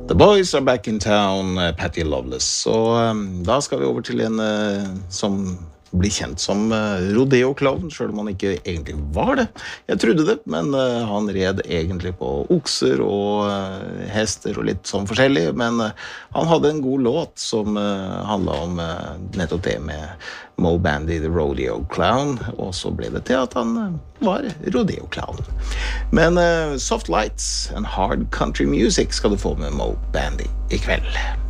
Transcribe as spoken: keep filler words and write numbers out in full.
The Boys Are Back in Town, eh, Patty Loveless. Så um, da skal vi over til en uh, som blir kjent som uh, rodeo-klovn, selv om han ikke egentlig var det. Jeg trodde det, men uh, han red egentlig på okser og uh, hester og litt sånn forskjellig, men uh, han hadde en god låt som uh, handlet om uh, nettopp det med Moe Bandy, The Rodeo Clown, og så ble det til at han uh, var rodeo-clown. Men uh, Soft Lights and Hard Country Music skal du få med Moe Bandy i kveld.